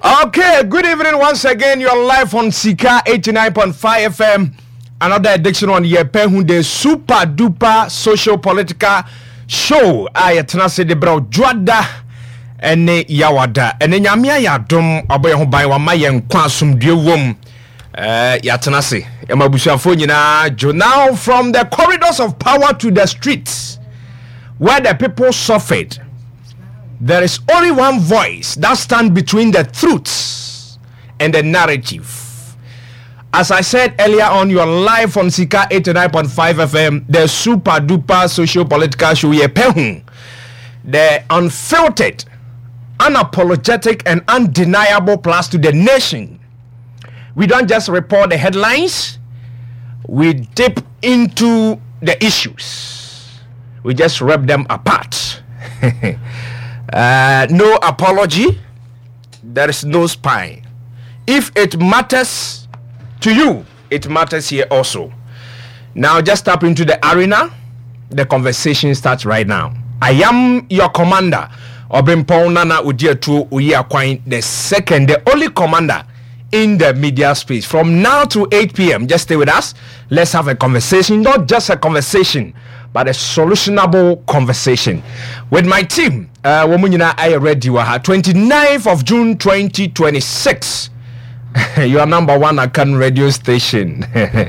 Okay, good evening once again. You're live on Sika 89.5 FM. Another edition on Yepehu, the super duper social political show. Ayatana de bro Jwada ene yawada. Ene nyamia ya dom aboye ho ban wa maye nkwa asomdue wom. Yatana se. Emabusuafo nyina jo now from the corridors of power to the streets where the people suffered. There is only one voice that stands between the truths and the narrative. As I said earlier on, you're live on Sika 89.5 FM, the super duper social political show Yepehu, the unfiltered, unapologetic, and undeniable plus to the nation. We don't just report the headlines, we dip into the issues. We just rip them apart. No apology. There is no spine. If it matters to you, it matters here also. Now just tap into the arena. The conversation starts right now. I am your commander, Obimpong Nana Udietu Uyiakwine, the second, the only commander in the media space. From now to 8 p.m., just stay with us. Let's have a conversation. Not just a conversation, but a solutionable conversation with my team. Womunyina I ready waha 29th of June 2026. Your number one Akan radio station.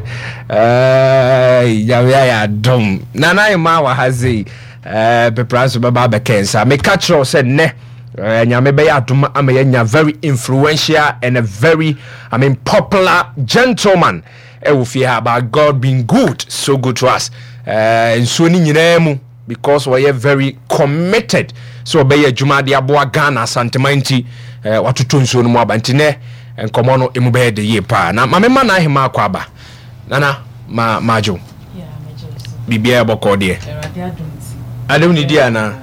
Ya dom. Nana ima wahazi pepranso baba bekensa. Me catch said ne. Nyame be ya dum amenya very influential and a very popular gentleman. About God being good, so good to us. And so ni because we are very committed. So be juma dia boa Ghana santimanti watutu nso no mo abantine enkomo no emube de ye pa na mamema na hima kwaba nana majo yeah majo bibia boko de adom ni dia na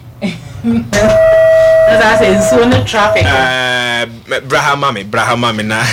that's in so no traffic brahama me na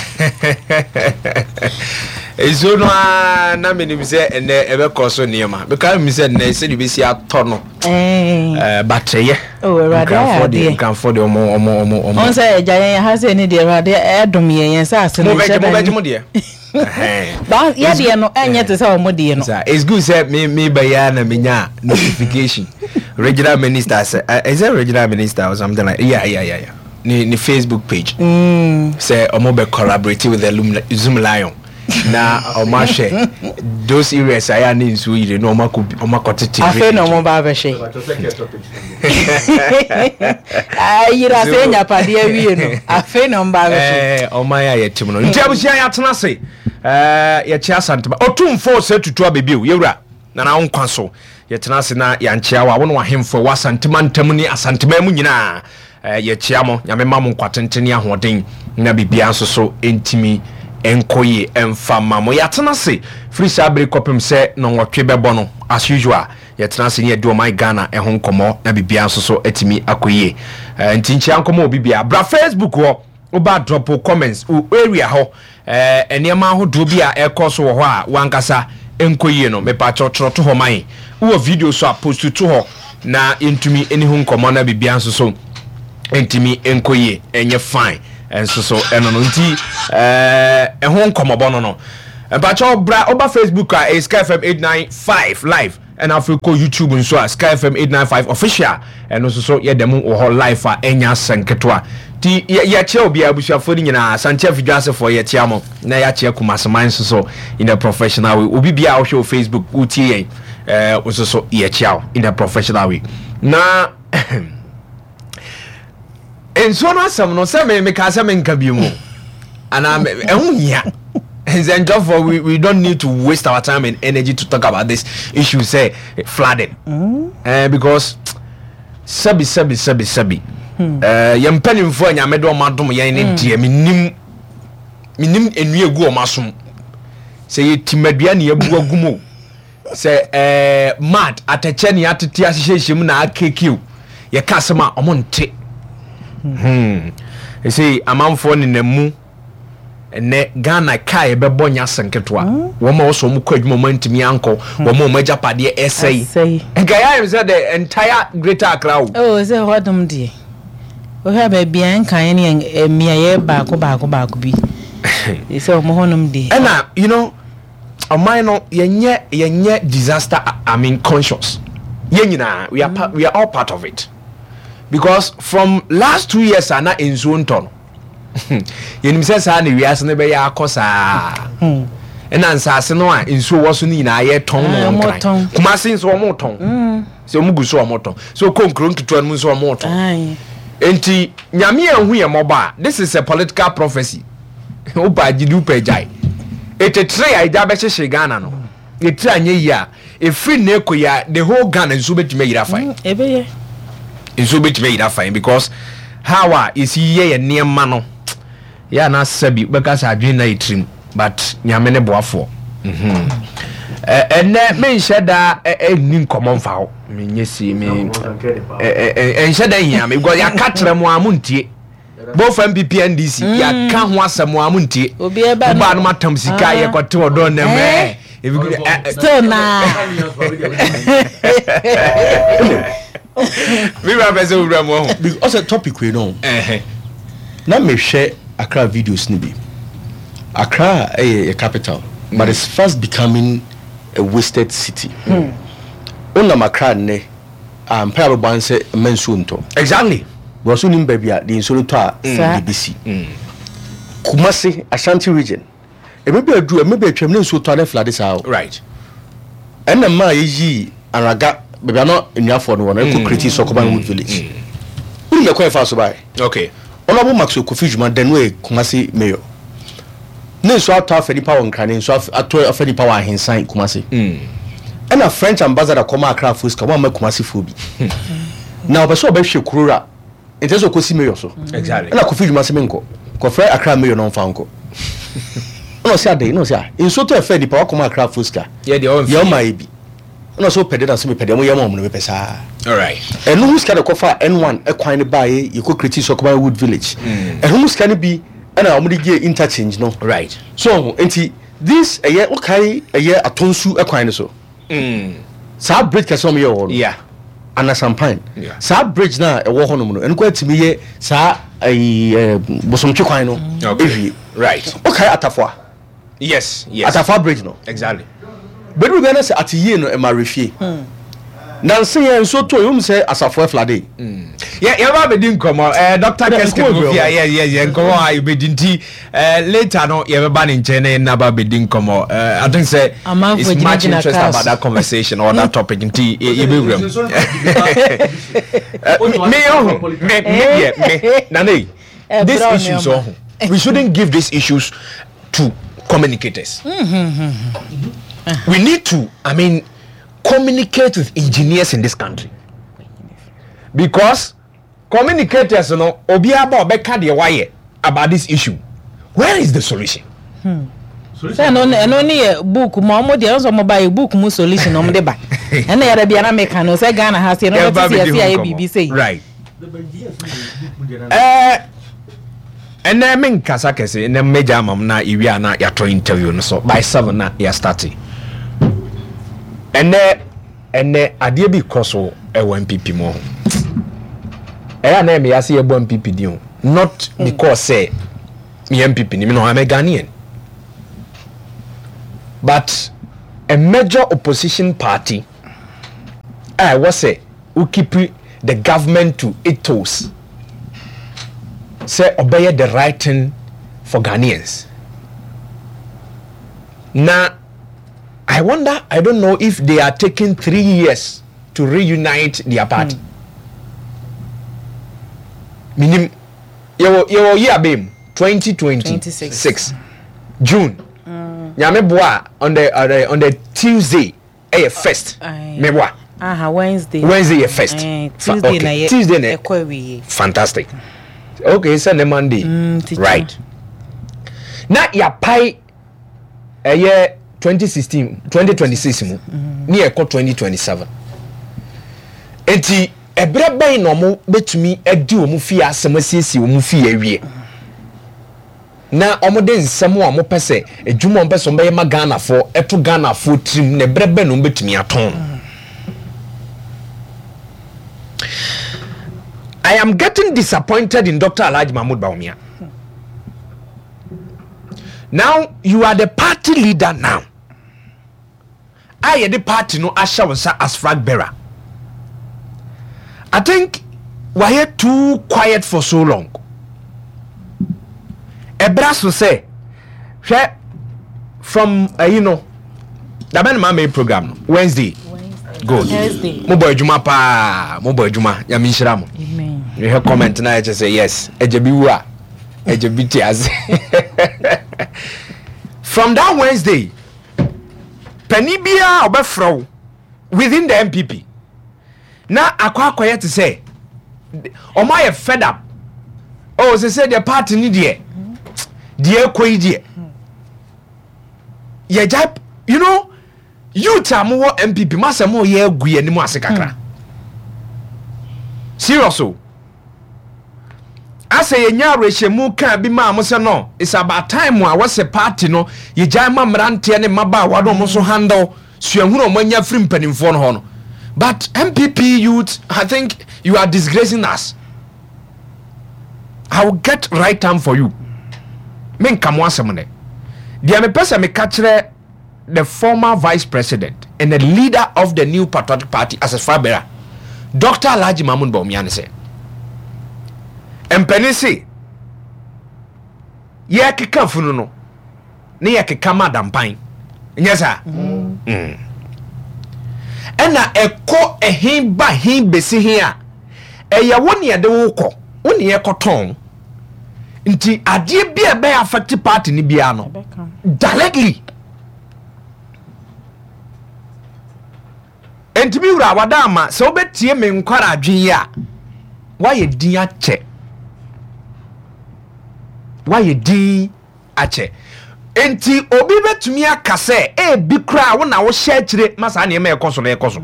ezo no na menim se ene ebe koso niema because me se na se di besi atono bateye can for the omo on say ejayen ha se ni de rade edom yen sa ase no mo de ba ya de no enye te say omo de no it's good say me ba ya na menya notification regional minister say is it regional minister or something like yeah ni Facebook page say omo be collaborate with the Zoom Lion na omashe those areas I am in Sweden no omakotete afa no mo ba she ayira se nya pade awie no afa no ba she omaya yetim no ntiabusia ya tena se ye chia santaba otumfo se tutu abebiu yewura na na nkwa so ye tena se na ya nchia wa wono ahemfo wa santema ntam ni asantema mu nyina ye chia mo nyame mam nkwatentene ahoden na bibia nso so entimi enkoye enfama mo yatena se free sabre kopem se no nwotwe bebo no as usual yatena se ne do my Ghana ehon nkomo na bibia nso so etimi akoye ntinchi ankomo obibia bra Facebook ho oba drop comments area ho eniema ho do bia ekoso ho a wankasa enkoye no mepa chochoro to ho man wo video so post to ho na entumi eni ho nkomo na bibia nso so entimi enkoye enye fine and so eno no nti ehon komobono no empacho bra oba Facebook is Sky FM 895 live and Africa YouTube nso Sky FM 895 official and so ye dem wo live enya senketwa ti ye che obi abusuafo ni nyina sanche fidwase for ye tiamo na ya che kumaseman so in a professional way obi bia wo show Facebook utie so ye chiao in a professional way na and so no some no say me ka say me nka bi mu ana ehunhia and therefore we don't need to waste our time and energy to talk about this issue say flooding because sabi yempanimfo anyame do madom yen ne die minim enu egu o masom say yetimadua ne abu agumo say mad atache ne atete ahyehyem na akekio ye ka sema omonte you see amanfo ne namu ne Ghana kai bebo nya senketwa wo ma so mu kwadwuma mantimi anko wo ma magapade essay engaya you said the entire Greater Accra oh say hodum die o ha ba bia nkan ne mia ye ba ko bi so mo honum de and you know amino yenye disaster conscious yenyina we are all part of it because from last 2 years ana enzo nton yenim se sa na wiase ne be ya akosa ena nsase no a enzo wo so ni na ye ton no kan kuma sin so mo ton so mu guso mo ton so konkro nkitu anu so mo ton enti nyame ehu ye moba this is a political prophecy oba jidu pejai etetre ya ida be hye Ghana no etre anye ya efri na ekoya the whole Ghana nso betime yira fine ebeye nso betime yira fine because how is ye niema no ya na sabi beka sa adwen na etrim but nyame ne boafo ene me nheda ni nkomon fa ho me nyesi me nheda hia me because ya katre mo amuntie both MPP NDC ya ka ho asemo amuntie ba no matam sika ye kote odo na me still na we were bezo wura mo ho because a topic we know na me share Accra videos ni bi Accra a capital but it's fast becoming a wasted city ona Accra ne prayer ban say mensu nto exactly Bosu nim babia the insolo to a BBC Kumasi Ashanti region e maybe adu e maybe atwam ne nso to na flade saa right and na ma yi araga babia no enuafo no wona e ko create Sokoban Wood village uri me kwa fa so bai okay Honorable Maxwell Kofi Juma denwe Kumasi mayor ne nso ato afani pa won kan nso ato afani pa wa hensan Kumasi and a French ambassador come Accra Fuska wa ma Kumasi fobi na obeso obehwe kurura Inteso kosi mayor so exactly na Kofi Juma semenko ko fra Accra mayor no mfa nko no se ade no se a inso to efe di pa wakoma Accra Fuska yeah the on ye ma ebi no so pede na so me pede mo ye mo no me pesa all right enu huska de kofa N1 ekwan ne bae ye ko create Sokoban Wood village enu huska ne bi na omudi ge interchange no right so enti this eye okai eye atonsu ekwan ne so sa bridge kaso me ye wo yeah ana champagne yeah. Sa bridge na e wo honom no enko atimi ye sa bosomtwe kwan no okay right okay atafwa yes atafwa bridge no exactly bedu be na se atiye no e ma refie nanse ye nso to yum se asafo flade yeah ba be din komo Dr. Keske Mofia yeah komo I be dinti later no ye be ba ne nche na ba be din komo I think say it's much interest about that conversation or that topic nti ye be wura me nane this issue so we shouldn't give these issues to communicators we need to communicate with engineers in this country because communicators no obi aba obeka de why about this issue where is the solution so no ni book mo mo de so mo buy book mu solution no mo de ba na ya bia na make no say Ghana has no see ya BBC right and I mean kasa kese na major mam na iwia na ya to interview no so by 7 na ya starting ene adie bi kroso e MPP mo na me yase e bo MPP di ho not because say me MPP ni me no am a Ghanaian but a major opposition party was say who keep the government to its toes say obey the right thing for Ghanaians now I wonder, I don't know if they are taking 3 years to reunite their party. Minim, yo year bim 2026 June. Nyame boa on the Tuesday, first. Me boa. Wednesday first. Tuesday na. Fantastic. Okay, Sunday Monday. Right. Now ya pai 2026 mu ni eko 2027 enti ebre ban no mo betumi adi omu fi asemasiesi omu fi awie na omo de nsem o mo pese adwuma on pese mbeye magana fo eto Ghana fo trim na ebre ban no betumi aton I am getting disappointed in Dr. Alhaji Mahmoud Bawumia. Now you are the party leader now. I am the party no Asha as flag bearer. I think we're here too quiet for so long. Ebras will say, from the man made program Wednesday. Good. Mobile Juma pa, mobile Juma, Yamishram. Amen. You hear comment now, I just say yes. Ejebiwa, Ejebitias. From that Wednesday, Penibia Obefro within the MPP. Now, I quiet to say, oh my fed up. Oh, they said the party need ye. Dear Quaidie. Yajap, you tell me what MPP must have more year gui and massacre. Seriously. I say, Yarisha Mu can't be mamma. No, it's about time I was a party. No, you jam Mamranti and Maba, what almost handle. Suamuno when you're frimping in phone horn. But MPP youth, I think you are disgracing us. I will get right time for you. Men come once a minute. The person me catch the former vice president and the leader of the New Patriotic Party as a Fabera, Dr. Alhaji Mahmoud Bawumia say. Empenisi ye keka funu no ne ye keka madam pan nyesa ena eko ehin ba hin besi hin a eye woni ye de wokọ woni ye koton nti ade bia be affect party ni bia no directly enti bi wura wadama se obetie me nkwara adwen ya wa ye din ache why di ache enti obi betumi aka se bi kra wo na wo share kire masa na eme ekoso na ekoso.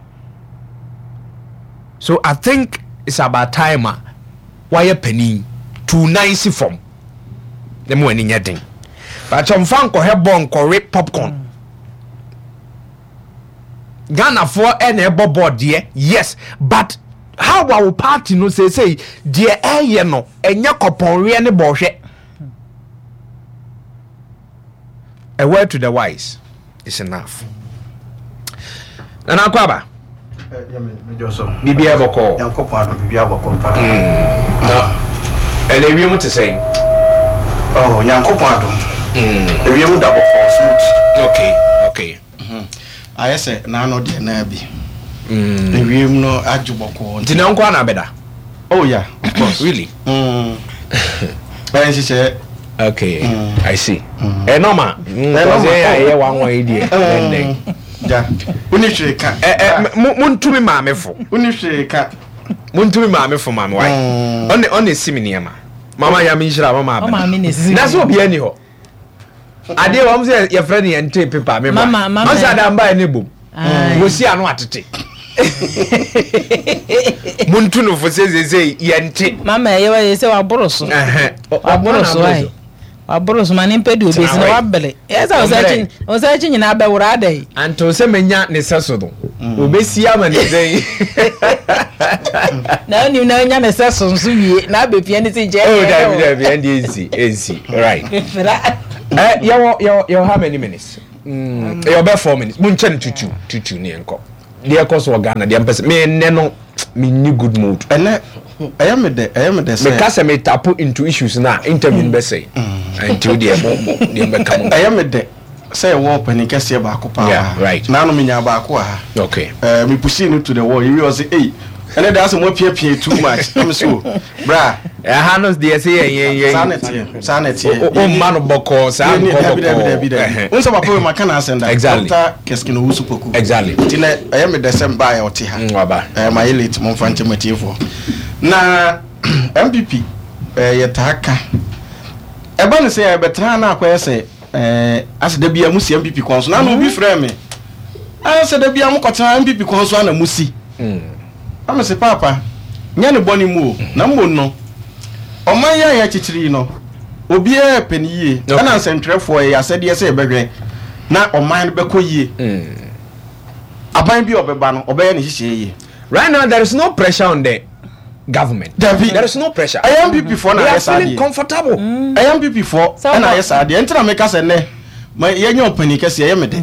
So I think it's about time why penny too nice form dem wani nyadin but chomfan ko hebon ko rip popcorn Ghana for any board there yes but how our party no say dear aye no enya kopon we ne bohwe. A word to the wise is enough. And Akwaba. Bibia Boko. Bibia Boko. And they want to say, oh, Yankopado. The real double false. Okay. I say, Nano de Nabi. The real no Ajuboko. Tinankwana better. Oh, yeah, of course. Really? But she said, okay, I see. Norma, I one way idea. Yeah, Unisha cat. Muntumi mammy for Unisha cat. Muntumi mammy for my wife. Only Siminiama. Mama Yamisha, Mamma. That's what be anyhow. I did want to say your friend and tape paper. Mamma, I don't buy any book. We'll see I know what to take. Muntuno for says they say Yanti. Mamma, you say our boros. Our boros man in Pedu is no belly. Yes, I was searching in Abba Urade. And to say Menya Necessario. Ubesiam and say, now you know Yan Necessary, so ye not be anything. Oh, that easy. Right. You how many minutes? You're about 4 minutes. Munchen tutu near. Dear cause of Ghana, the empress me no me new good mood. And I am the because I may tap into issues now, interview be say. Until the I am the say war when you can see about yeah, right. Now no mean about okay. Me pushing to the wall, you will say, hey, and it doesn't want pay too much. I'm so bra. Hanos the say sanity. Oh man boko san ko. Unsa ba po makana send that. Exactly. Keskin usupoku. Exactly. Tine I am the same buy or tiha. My elite mon fanche motivo. Na MPP yetaka. Eba ne say betra na akwa say as da bia musi MPP konso na no bi frɛ me. As da bia mo kɔtena MPP konso na musi. I'm say papa nya ne boni mu na mo no o man ya chichiri no obi e peniye na nsentwerefo ya asede se ebehwe na o man be koyie aban bi obeba no obeye ne hihye. Right now there is no pressure on the government. There is no pressure. I am MPP for na. They are feeling comfortable. I am MPP for na yes ade. Entina make us ne. My yenye opani kese ye me de.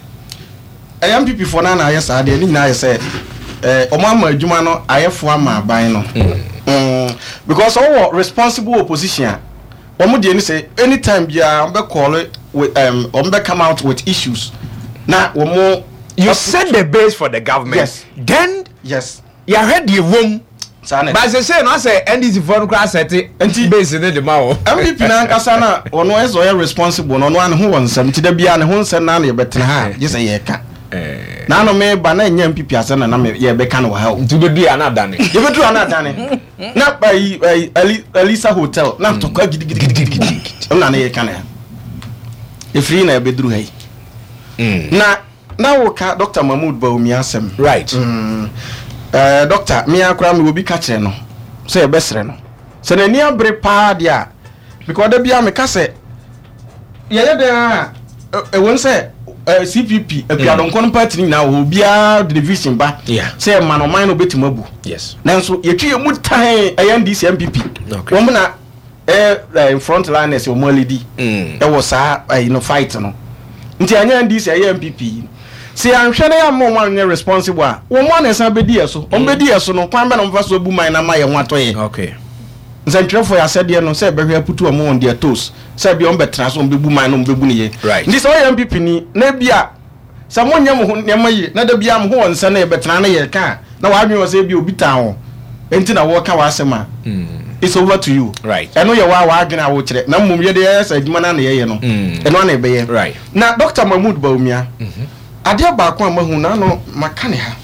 I am MPP for na yes ade ni na say omo ama adwuma no ayefo ama aban no. Because all responsible opposition omo de ni say anytime bia on be call with on be come out with issues. Na omo you set the base for the government. Yes. Then yes. You heard the room. But I say no say NDC for class set base in the mao. MPP na nkasa na ono ezo ye responsible no an ho wonsam ti da bia ne ho nsem na na ye betena ha je say ye ka. Na no me ba na nya MPP asa na me ye be ka no ha. Nti be bia na dane. Ye be du ana dane. Na ba Elisa Hotel na to kwa gidi. Na na ye ka na. E free na be duru hai. Na wo ka Dr. Mahmood Bawumia asem. Right. Doctor, me akura me obi ka kire no. Say e besre no. Se na ni abre pa dia. Because da bia me ka se ye da e won say CPP apiadonkon party ni na wo bia division ba. Say man o man no betima bu. Yes. Nanso ye twi mu tan NDC MPP. Wo mu na in front liners wo mo leadi. E wo sa fight no. Nti anya NDC MPP. See, I'm sure they are more responsible. One is a bedia so. On bedia so no kwamba no mfaso bu man na ma ye wato ye. Okay. Nsantre for ya said no say be hwe putu am on their toes. Say be on betra so be bu man no be bu ne ye. Right. This all MPP ni na bia samo nyam ho nyam ye na da bia am ho nsa na ye betra na ye ka na wa adwen say bi obi tan ho. Enti na wo ka wa asema. It's over to you. Right. Eno ye wa adwen a wo kire. Na mum ye de yes adwuma na ye no. Eno na be ye. Right. Na Dr. Mahmood Bawumia. Adia ba kwa mahu na no makane ha.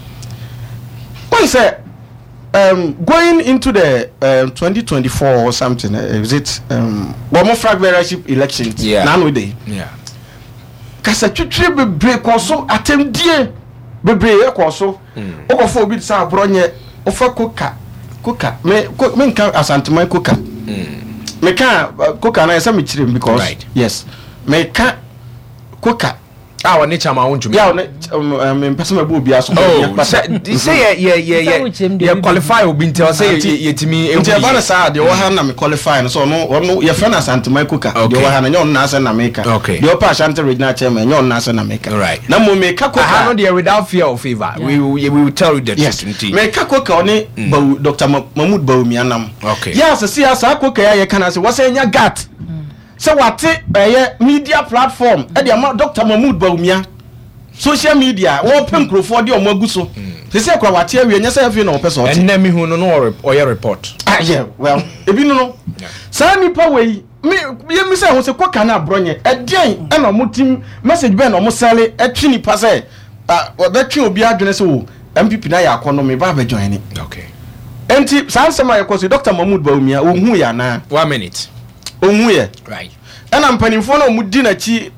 One say going into the 2024 or something is it one more fragmentation elections na no dey. Yeah. Kasa twitwe bebre koso atemdie bebre ekoso. Okofo obi sa abronye ofa koka me nka asanteman koka. Me ka koka na esa me chire because right. Yes. Me ka koka Oni chama won't yeah, person abu bia so. Oh, say yeah qualify obi nti say yetimi nti e ba sa de wo ha na me qualify no so no ye friend Asante Michael ka de wo ha na nyon na ase na make de o pa Asante regional chairman nyon na ase na make right na mo make koka ha no there without fear of favor we will tell you the truth me ka koka oni Dr. Mahmood Bawumia nam okay yes see asa koka ya ye kana se wo say nya gat. So what media platform Dr. Mahmood Bawumia social media open crowd dey omagu so say kwa wate awie nya say no person and na me hu no or your report yeah well ebi no sa nipa we me say ho say koka na abronye edian e no mutim message be no mo sele etwi nipa say obetwi obi adwene say wo MPP na ya akono me ba be join ni okay enti sansema yakoso Dr. Mahmood Bawumia ohun ya na 1 minute ohun ye right ana mpanimfo na mudi na chi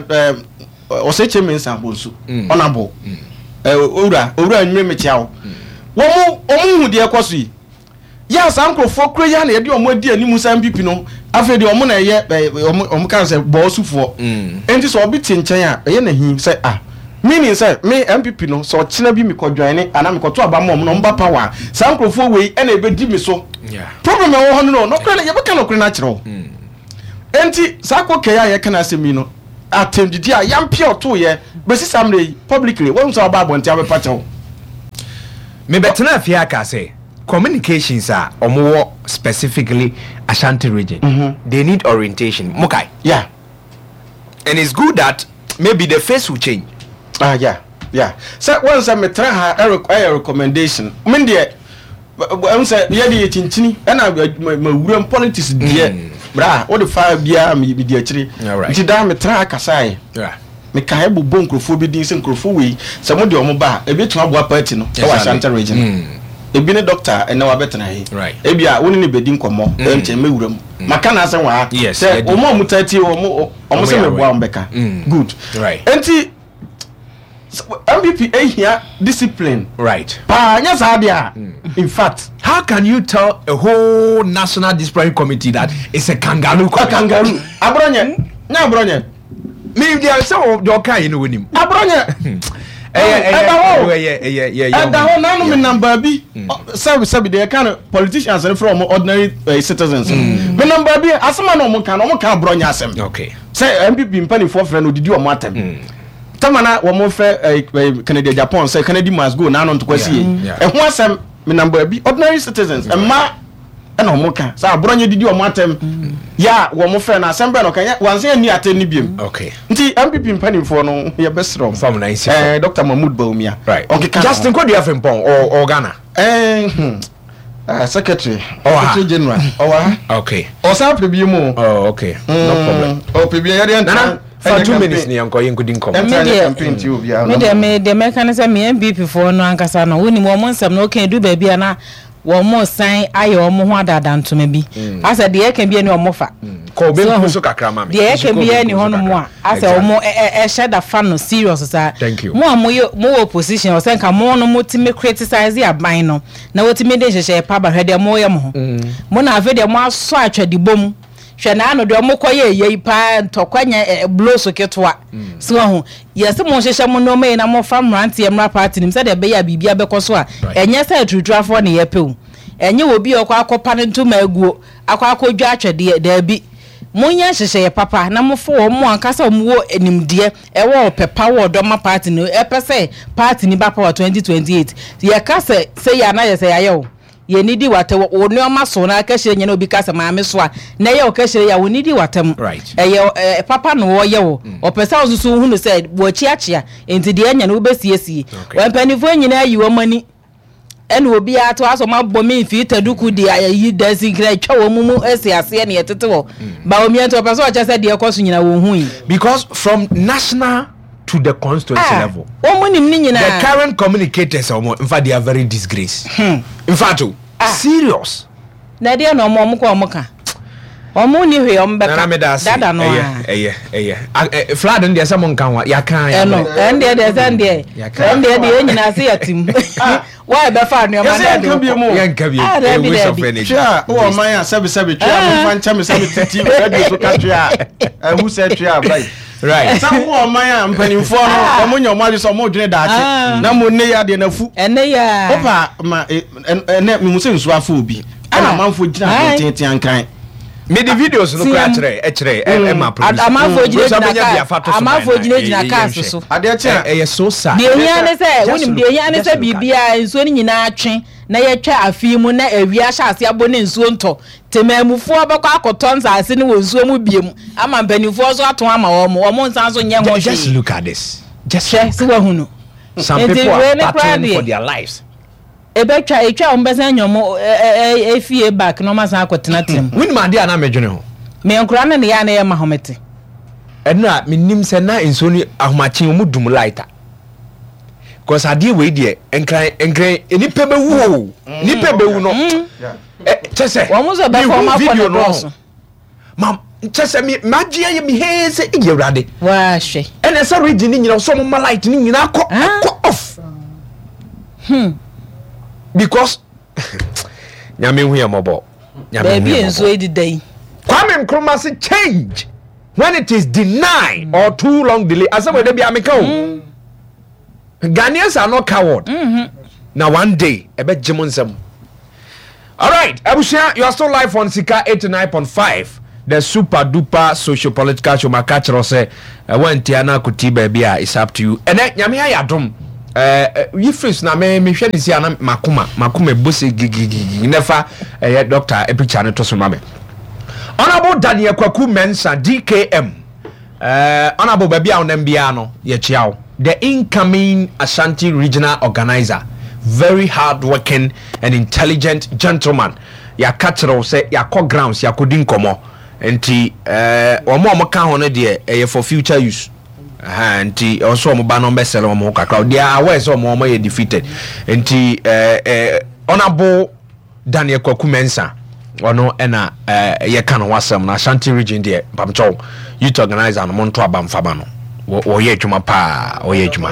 oseche mensa bonsu onabo owura nwe mechiawo omu de ekoso yi ya sankrofo kure ya na ye de omo adi animu san MPP no afedi omo na ye omo kan se bosufo enti so obi tinchen a ye na hi se meaning say me MPP no so china bi me ko join ana me ko to aba mom no mba power sankrofo we e na ebedi mi so problem e wo ho no kure na ye be kan kure na kire enti sako ke ya ye kana asemi no atendidi a yampia oto ye besi samre publicly won so ba bonti abepa chew me betena afia ka say communications are omo specifically Ashanti region they need orientation mukai yeah and it's good that maybe the face will change yeah so once I metra ha a recommendation me de say ye de chinchini na mawuram politics de bra what the fire bia me di akire nti da me tra akasae me kan bu bonkrofo bi din se nkrofo we se mo de omo ba e betu aboa party no e wa Ashanti region e bi ne doctor e na wa betena he e bia woni ne bedin komo e nche mewuram maka na ase wa se omo mutati omo se me boa mbeka good enti MPP here discipline right pa nya sadia in fact how can you tell a whole national disciplinary committee that it's a kangaroo abronye nya abronye me there say o do kan you know wenim abronye ɛda na no me number bi sabi they kind of politicians and from ordinary citizens me number bi asema no mo kan bronya asem okay say MPP mpanifo frɛ no didi o mo atem tamana wo mo frɛ Canada Japan say Canada must go na no ntokwasi ho asem me number bi ordinary citizens ma ɛna ɔmo ka sa abronye didi ɔmo atem ya wo mo frɛ na assemble no kan wanse ani atem ni biem okay nti MPP mpanimfo no ye besro fam na isi Dr. Mahmoud Baumia right okay Justin Kwadu Afempong or Ghana secretary general okay osa prebi mu okay no problem prebi ya na for 2 minutes ni yanko yinkudi nkom me de mekanisa me MPP fo no ankasa no woni mo nsam no kan du ba bia na wo mo san aye wo mo ho adada ntoma bi asa de yake bia ni wo mo fa ko be nso kakra ma me de yake bia ni hono mo a asa wo mo sheda fa no serious sa mo opposition o sen ka mo no mo ti me criticize aban no na wo ti me de hyehyɛ pa ba hwede mo ye mo ho mo na afede mo aso atwadi bom hwe na ano de mo koye yei pa ntokwanya bloso ketwa so ho yesi mo hyehyɛ mo no me na mo fa mrante emra party nim se de be ya bibia be koso a enye se tutuafo ne yepew enye obi okwa akopa ne ntoma aguo akodwa atwede da bi monya hyehyɛ papa na mo fo mo ankasa mo wo enimde ewo pepa wo doma party no epese party ni ba power 2028 ye kasa se ya na ye se ya yo ye nidi wate wo ne oma so na ka hye nya na obi kasa maame so a na ye o ka hye ya wo nidi watem ye papa no wo ye wo opesa osusu hu no se wo chiachia enti de nya na wo besiesie wo mpanifo nyina yi wo mani ene obi ato aso mabbo me fi taduku di ayi dasikra twa wo mumu asiase ne yetete wo ba omi ento opesa o chese de ekoso nyina wo hu yi because from national to the constituency level the current communicators in fact they are very disgraced in fact serious na dia no mo ko omuka omu ni hwe ombeka dada no flood ndi asa mo nkan wa ya kan ya no ndi de san de nyina se yatim why be fa no ma de yan kabie we wish of energy o man ya sabi twa mo fan chame sabi titi radio so ka twa who said twa bai right some wo man ya mpanimfo no o mo nya o ma so mo dwene daake na mo ne ya de na fu ene ya opa ma ene mi musen so afọ obi ana manfo gina tintin ankan me the videos no kwa chere ma produce amafo gina cars so ade che so sad de nya ne se wonim de nya ne se bibia nsuo ni nyina atwe na ye twa afi mu na awia hyase abo ne nsuo nto temamufo obekọ akotonza ase ne wo nsuo mu biem ama mpanifo so aton ama wo nsan so nye ho just look at this just see wa hunu some people are battling for their lives ebetwa etwa ombesa nyomo efie back no masa akotena tem win ma dia na medwene ho me nkura na ne ya na ye mahomete enra minim se na ensoni ahomachen mu dum lighter because adie we die enkran enipa bewu nipa bewu no chese wo muzo be for ma for no mam chese mi magia ye mi heze iyewrade wa hwe ene se region ni nyina so mo light ni nyina akọ off because nyame hu ya mobo baby enso edidai Kwame Nkrumah say change when it is denied or too long delay as we dey be ameka o Ghanaians are not coward now one day ebe jimonsem. All right Abusia, you are still live on Sika 89.5 the super duper socio political show makachro say when tiana kuti baby is up to you and nyame ya dom you face na me hwe ni sia na makuma bose gigi nefa doctor epicha ne to so mame Honorable Daniel Kwaku Mensah DKM honorable baby a onam bia no ye chiao the incoming Ashanti regional organizer, very hard-working and intelligent gentleman. Ya katro say ya co grounds ya kudin komo. Enti omo ka hono de for future use. Enti also omo ba no besel omo kakra. They are aware so omo ye defeated. Enti honorable Daniel Kwaku Mensah ono ena ye kan wasam na Ashanti region de pamcho youth organizer no monto abamfaba no. Oye juma pa oye juma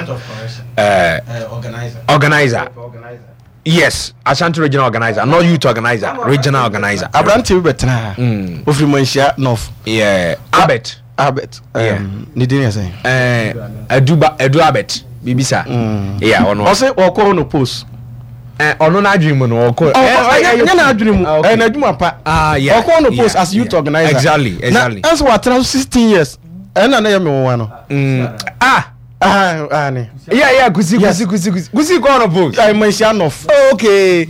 organizer yes Ashanti regional organizer not youth organizer regional organizer Abranti betna ofri manhia north yeah Abet ni din say Edu Abet bibisa yeah ono ose okọ no post ono na adwin mu no okọ na adwin mu na adwuma pa yeah okọ no post as youth organizer exactly na as what 16 years na na yemi won no ne yeah kusi go no post I mention of okay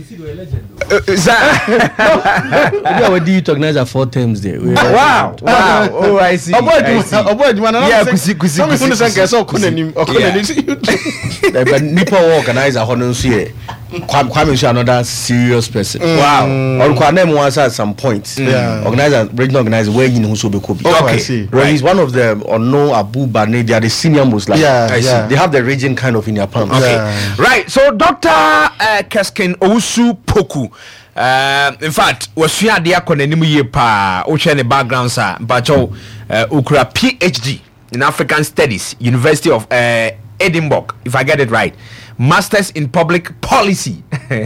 we were youth organizer 4 terms there. Wow. Oh, I see. Yeah, kusi. Some people say so konanim. But nipa organizer hono nso here. Kwame is another serious person. Wow. Or Kwame was at some point. Organizer, regional organizer, where you know who be Kobe. Okay. Right. He's one of them, or no Abu Bane, they are the senior most like. I see. They have the region kind of in their palm. Okay. Right. So Dr. Keskin Owusu Poku. In fact, was here the akonanim ye pa o background sir, but ukura PhD in African Studies, University of Edinburgh, if I get it right. Masters in Public Policy.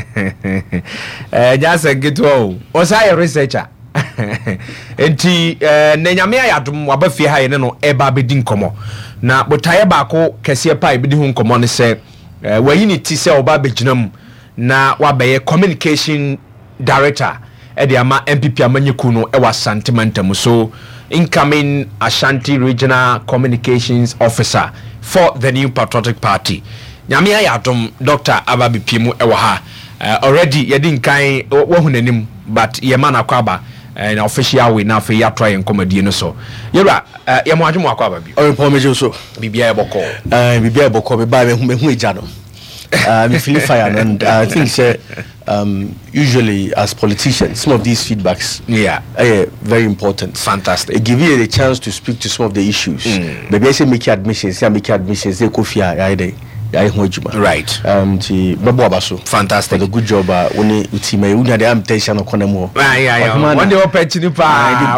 Just a get to was I a researcher? Enti nenyame ayadum wabafie ha ye no eba bedin komo na botaye baako kese pa ebedi hu komo ne se wayini ti se oba beginam na wabeye communication director ede ama MPP amanyeku no e wa santimentam so incoming Ashanti Regional Communications Officer for the New Patriotic Party. Nyame ayadum Dr. Ababi Piemu e wa ha already yedin kan wo hunanim but yema na kwaba na official way na fe ya try en comedy no so yera ye mo adwemo akwa ba bi o report meje so bibia e boko bibia e boko be ba me hu eja no me feel fire and I think say usually as politicians some of these feedbacks are very important. Fantastic. It give you the chance to speak to some of the issues. Maybe I say make admissions they kofi ai right. Fantastic. For the good job when team unya the ambition of konemo. Yeah. One day opportunity pa.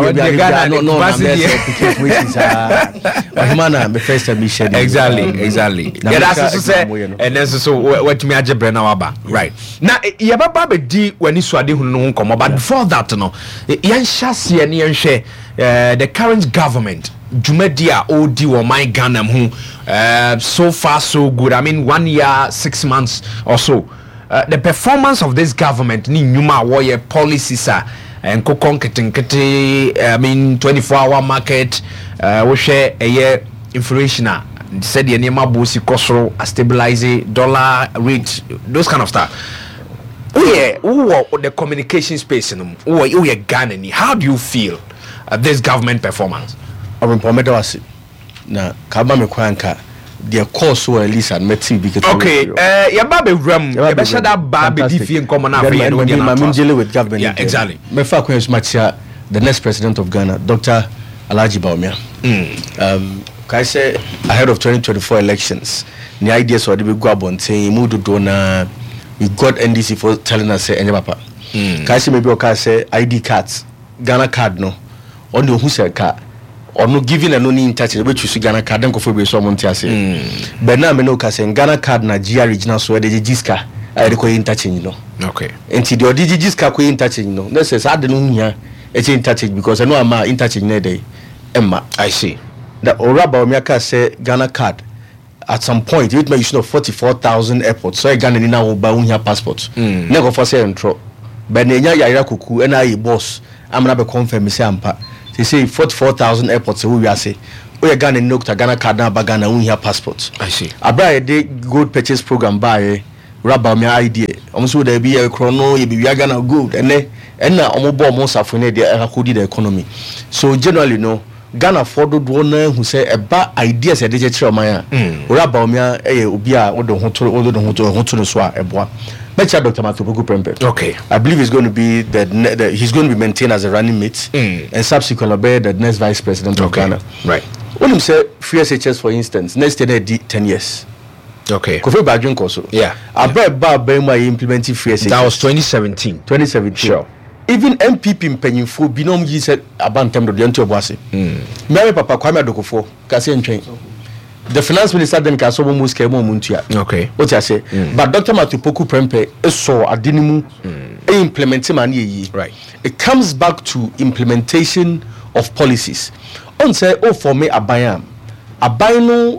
No, me first admission. Exactly. Yeah, that's so say and then so what me ajebre na waba. Right. Now ye baba be di when isuade hu no nkomo but before that no yan hyase ne yan hwe the current government Jumedia odi or my Ghana so far so good. I mean 1 year 6 months or so. The performance of this government ni nyuma warrior policies and kokonkete I mean 24-hour market we share a year inflation said the name bosi kosoro stabilize dollar rate those kind of stuff. The communication space in Ghana. How do you feel this government performance? Na kaba me kwanka the course or at least admitting because okay ya babe ram ya be shada babe di fie nkomo na afia no dia na dealing with government. Yeah, exactly. Me fa kwes machia the next president of Ghana, Dr. Alhaji Bawumia. Kai say ahead of 2024 elections the ideas were to go abonten mu do na we got NDC for telling us say enye papa. Kai say maybe o kai say ID cards Ghana card no on the who say card or no giving and no in touch which you Ghana card don't go for so montiase but now me no ka say Ghana card na GR regional so the Giska I dey ko interchange no okay enti the odigi Giska ko interchange no let's say sad no hia e interchange because I know am interchange na dey emma I see that Oraba Omiaka say Ghana card at some point it may use no 44,000 airports so Ghana ni na wo ba hia passport na go for say intro but na nya yaya kuku na I boss am na be confirm say ampa. They say 44,000 airports we are say we Ghana no Ghana card na Ghana we have passports. I see. Abra dey gold purchase program by Rabba me idea. Almost there be a chrono you be Ghana gold and na omobo omo safone dey akodi the economy. So generally no Ghana forward one who say about ideas e dey chire oman a. Rabba me obi a odo hoto no so a eboa. Dr. Matthew Poku Prempeh. Okay. I believe he's going to be he's going to be maintained as a running mate and subsequently be the next vice president of Ghana. Right. When you say free SHS for instance, next year they did 10 years. Okay. Kofi Badjun Koso. Yeah. Abba implementing free SHS. That was 2017. 2017. Sure. Even MPP in Penyinfo binom yi said about them do ento boase. Mary Papa Kwame Adokofo kase ntwen. The finance minister then can so almost came on Muntia. Okay. What I say. But Dr. Matthew Poku Prempeh is so adinimu implementing money. Right. It comes back to implementation of policies. On say for me abayam. Abayno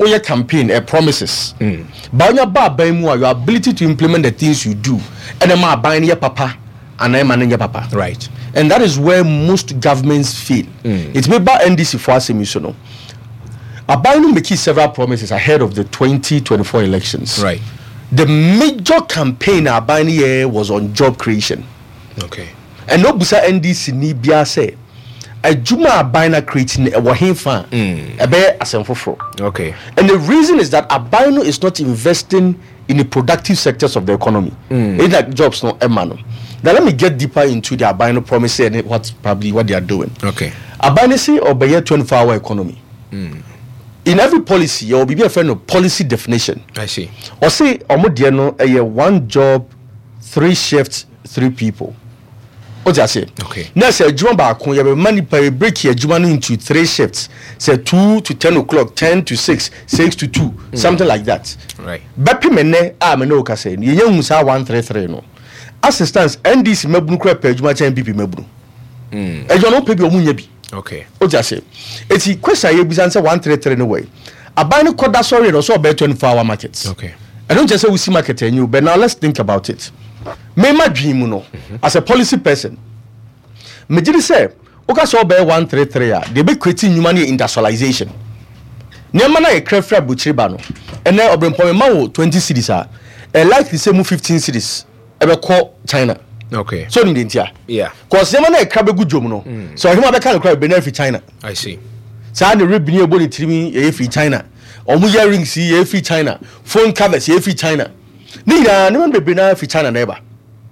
your campaign promises. But your ability to implement the things you do, and then buying your papa and then managing your papa. Right. And that is where most governments fail. It's made by NDC for us, you Abinu making several promises ahead of the 2024 elections. Right. The major campaign Abinu was on job creation. Okay. And no busa NDC ni bia say Juma Abinu creating a wahin fan a bear asemfofo. Okay. And the reason is that Abinu is not investing in the productive sectors of the economy. It's like jobs no emano. Now let me get deeper into the Abinu promise and what they are doing. Okay. Abinu say obey 24-hour economy. In every policy, you will be a friend of policy definition. I see. Or say omo a one job, 3 shifts, 3 people. What I say? Okay. Now say juma ba kun you money per break here juma into 3 shifts. Say 2 to 10 o'clock, 10 to 6, 6 to 2, something like that. Right. Bepi mene me no ka say. Ye yen musa 133 no. Assistance NDC mebunu kra per juma chen MPP mebunu. E jo no pe bi omunya bi. Okay. What I say? It's a question you be answer 133 no way. Abanu koda sorry no so be 24-hour markets. Okay. I don't just say we see market and you, but now let's think about it. Me my dream no as a policy person. Me did say oka so be 133 they be creating human industrialization. Nyama na e krefra buchiri ba no. And then obrempome ma wo 20 cities a likely say mu 15 cities e be call China. Okay. So ni dentia. Yeah. Cause nyama na e kraba gu jom no. So hima be kan kraba be na fi China. I see. Sa na rebini ebo ni trimi e fi China. Omu earrings e fi China. Phone covers e fi China. Ni na ne man be na fi China na eba.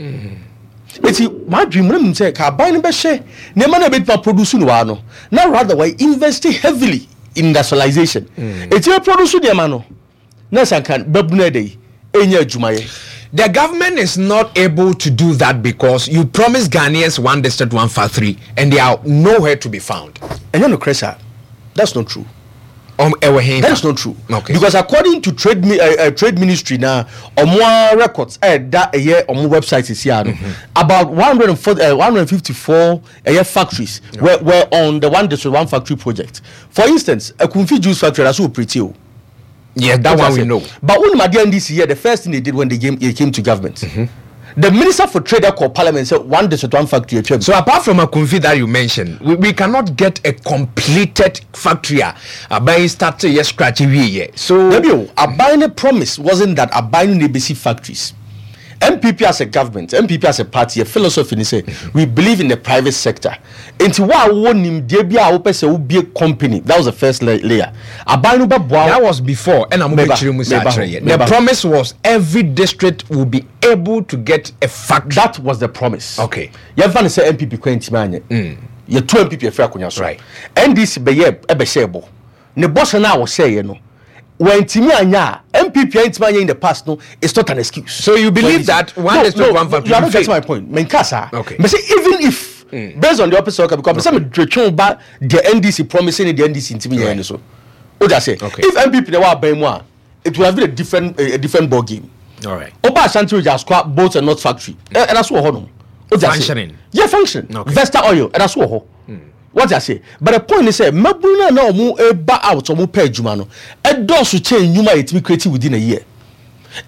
Eti my dream na say ka buy ni be she ne man na be produce no wa no. Now rather why invest heavily in industrialization. Eti produce de man no. Na sankan babu na dey enya adwumaye. The government is not able to do that because you promised Ghanaians 1 district 1 factory and they are nowhere to be found. And you know, Cressa, that's not true. That is not true. Okay. Because according to trade ministry now, on more records, that a year on more websites is here, about 154 factories were on the 1 district 1 factory project. For instance, a Kumfi juice factory that's so pretty. Yeah, that one we know. But when Madian this year, the first thing they did when they came to government, the minister for trade called parliament said 1 district 1 factory. So apart from a Kumfi that you mentioned, we cannot get a completed factory by starting yes scratching here. So Abine promise wasn't that Abine ABC factories. MPP as a government, MPP as a party, a philosophy is say we believe in the private sector. Into what won him debia opese will be a company. That was the first layer. That was before and I'm the promise was every district will be able to get a factory. That was the promise. Okay. You have say MPP kwenti you 2 MPP afra kunya so. Right. NDC be ye ebe shebo. Ne boss na wo say no. When Timi Anya, MPP in the past, no, it's not an excuse. So you believe that 1 district 1 factory? You are not getting my point. Menkasa. Okay. But say even if based on the opposite, because some about the NDC promising the NDC in Timi Anya so. What I say? Okay. If MPP they were buying more, it would have been a different ball game. All right. Oba Ashanti just squat boats and not factory. And that's what hold functioning. Yeah, function. Okay. Vesta oil and that's what what I say, but the point is, Mabuna no mu eba out or mu pay jumano. A dosu change you might be creative within a year.